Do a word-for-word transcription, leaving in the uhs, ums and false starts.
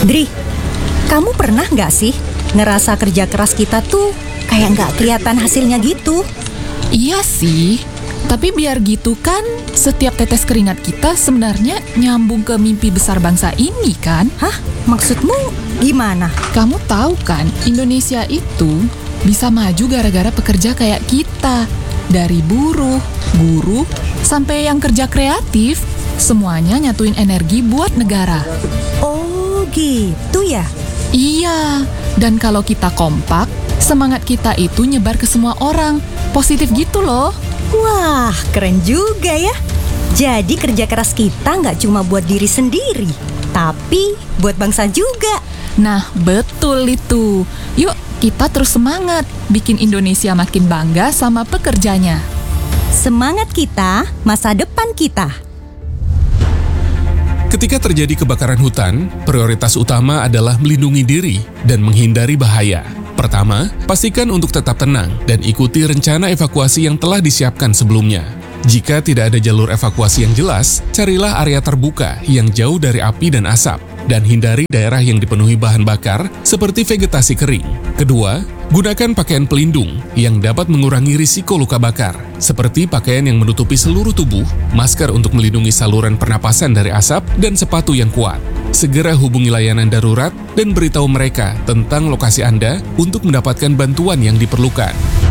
Dri, kamu pernah nggak sih ngerasa kerja keras kita tuh kayak nggak kelihatan hasilnya gitu? Iya sih, tapi biar gitu kan, setiap tetes keringat kita sebenarnya nyambung ke mimpi besar bangsa ini kan? Hah? Maksudmu gimana? Kamu tahu kan, Indonesia itu bisa maju gara-gara pekerja kayak kita. Dari buruh, guru, sampai yang kerja kreatif, semuanya nyatuin energi buat negara. Oh gitu ya? Iya, dan kalau kita kompak, semangat kita itu nyebar ke semua orang. Positif gitu loh. Wah, keren juga ya. Jadi kerja keras kita nggak cuma buat diri sendiri, tapi buat bangsa juga. Nah, betul itu. Yuk, kita terus semangat, bikin Indonesia makin bangga sama pekerjanya. Semangat kita, masa depan kita. Ketika terjadi kebakaran hutan, prioritas utama adalah melindungi diri dan menghindari bahaya. Pertama, pastikan untuk tetap tenang dan ikuti rencana evakuasi yang telah disiapkan sebelumnya. Jika tidak ada jalur evakuasi yang jelas, carilah area terbuka yang jauh dari api dan asap, dan hindari daerah yang dipenuhi bahan bakar seperti vegetasi kering. Kedua, gunakan pakaian pelindung yang dapat mengurangi risiko luka bakar, seperti pakaian yang menutupi seluruh tubuh, masker untuk melindungi saluran pernapasan dari asap, dan sepatu yang kuat. Segera hubungi layanan darurat dan beritahu mereka tentang lokasi Anda untuk mendapatkan bantuan yang diperlukan.